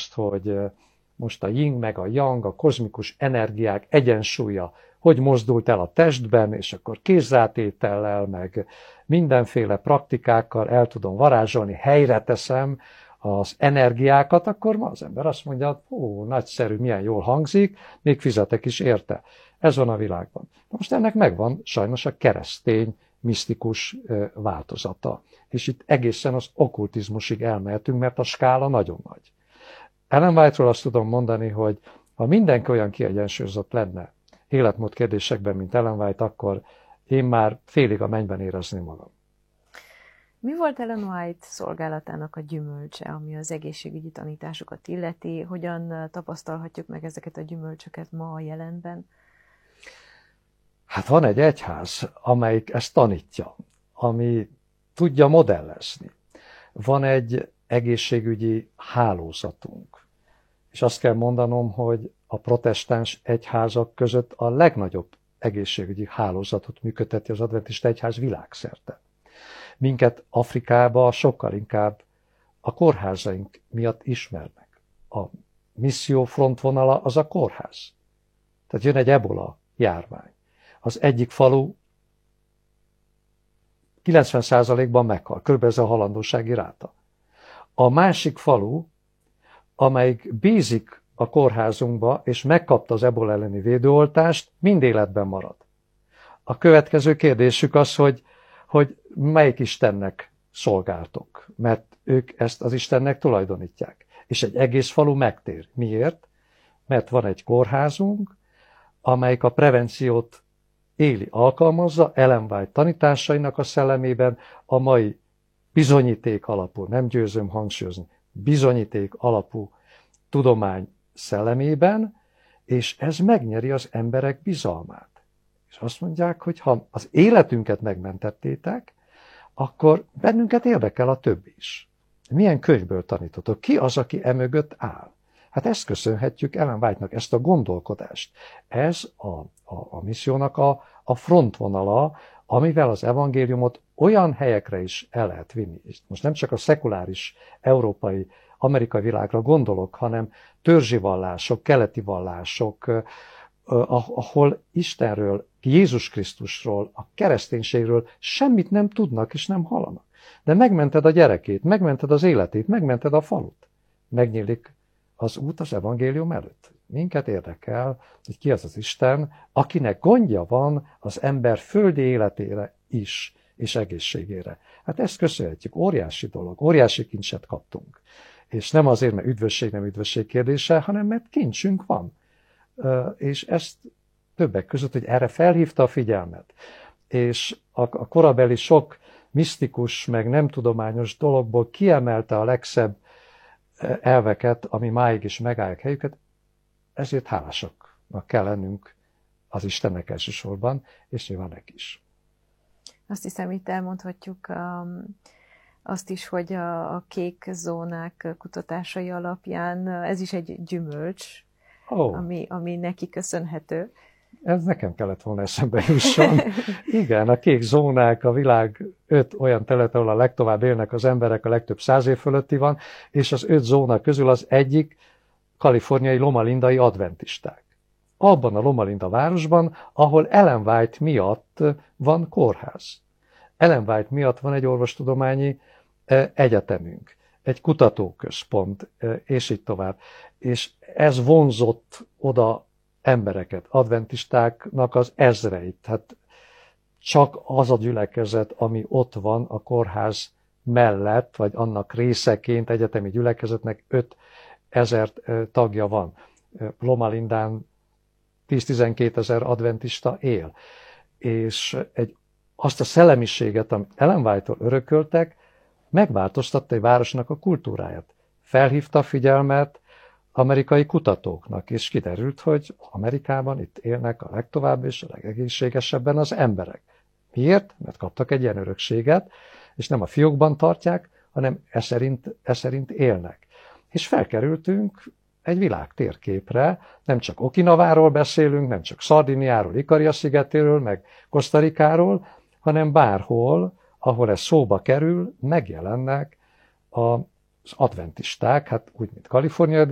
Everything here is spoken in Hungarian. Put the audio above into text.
azt, hogy most a yin meg a yang, a kozmikus energiák egyensúlya, hogy mozdult el a testben, és akkor kézrátétellel, meg mindenféle praktikákkal el tudom varázsolni, helyre teszem az energiákat, akkor ma az ember azt mondja, ó, nagyszerű, milyen jól hangzik, még fizetek is érte. Ez van a világban. Most ennek megvan sajnos a keresztény, misztikus változata. És itt egészen az okkultizmusig elmehetünk, mert a skála nagyon nagy. Ellen White-ról azt tudom mondani, hogy ha mindenki olyan kiegyensúlyozott lenne életmód kérdésekben, mint Ellen White, akkor én már félig a mennyben érezném magam. Mi volt Ellen White szolgálatának a gyümölcse, ami az egészségügyi tanításokat illeti? Hogyan tapasztalhatjuk meg ezeket a gyümölcsöket ma a jelenben? Hát van egy egyház, amelyik ezt tanítja, ami tudja modellezni. Van egy egészségügyi hálózatunk. És azt kell mondanom, hogy a protestáns egyházak között a legnagyobb egészségügyi hálózatot működteti az adventista egyház világszerte. Minket Afrikába sokkal inkább a kórházaink miatt ismernek. A misszió frontvonala az a kórház. Tehát jön egy ebola járvány. Az egyik falu 90%-ban meghal, kb. Ez a halandósági ráta. A másik falu, amelyik bízik a kórházunkba, és megkapta az ebola elleni védőoltást, mind életben marad. A következő kérdésük az, hogy melyik Istennek szolgáltok, mert ők ezt az Istennek tulajdonítják. És egy egész falu megtér. Miért? Mert van egy kórházunk, amelyik a prevenciót éli, alkalmazza, Ellen White tanításainak a szellemében, a mai bizonyíték alapú, nem győzöm hangsúlyozni, bizonyíték alapú tudomány szellemében, és ez megnyeri az emberek bizalmát. És azt mondják, hogy ha az életünket megmentettétek, akkor bennünket érdekel a többi is. Milyen könyvből tanítotok? Ki az, aki emögött áll? Hát ezt köszönhetjük Ellen White-nak, ezt a gondolkodást. Ez a missziónak a frontvonala, amivel az evangéliumot olyan helyekre is el lehet vinni. Most nem csak a szekuláris európai, amerikai világra gondolok, hanem törzsi vallások, keleti vallások, ahol Istenről, Jézus Krisztusról, a kereszténységről semmit nem tudnak és nem hallanak. De megmented a gyerekét, megmented az életét, megmented a falut. Megnyílik az út az evangélium előtt. Minket érdekel, hogy ki az az Isten, akinek gondja van az ember földi életére is, és egészségére. Hát ezt köszönhetjük, óriási dolog, óriási kincset kaptunk. És nem azért, mert üdvösség nem üdvösség kérdése, hanem mert kincsünk van. És ezt többek között, hogy erre felhívta a figyelmet. És a korabeli sok misztikus, meg nem tudományos dologból kiemelte a legszebb elveket, ami máig is megállják helyüket, ezért hálásaknak kell lennünk az Istennek elsősorban, és nyilván neki is. Azt hiszem, itt elmondhatjuk azt is, hogy a kék zónák kutatásai alapján ez is egy gyümölcs, ami neki köszönhető. Ez nekem kellett volna eszembe jusson. Igen, a kék zónák a világ 5 olyan terület, ahol a legtovább élnek az emberek, a legtöbb 100 év fölötti van, és az 5 zóna közül az egyik kaliforniai Loma Lindai adventisták. Abban a Loma Linda városban, ahol Ellen White miatt van kórház. Ellen White miatt van egy orvostudományi egyetemünk, egy kutatóközpont, és így tovább. És ez vonzott oda embereket, adventistáknak az ezreit. Hát csak az a gyülekezet, ami ott van a kórház mellett, vagy annak részeként egyetemi gyülekezetnek 5000 tagja van. Loma Lindán 10-12 ezer adventista él. És azt a szellemiséget, amit Ellen White-tól örököltek, megváltoztatta egy városnak a kultúráját. Felhívta a figyelmet amerikai kutatóknak, és kiderült, hogy Amerikában itt élnek a legtovább és a legegészségesebben az emberek. Miért? Mert kaptak egy ilyen örökséget, és nem a fiókban tartják, hanem e szerint élnek. És felkerültünk egy világ térképre, nem csak Okinaváról beszélünk, nem csak Szardiniáról, Ikaria-szigetéről, meg Kosztarikáról, hanem bárhol, ahol ez szóba kerül, megjelennek az adventisták, hát úgy, mint Kalifornia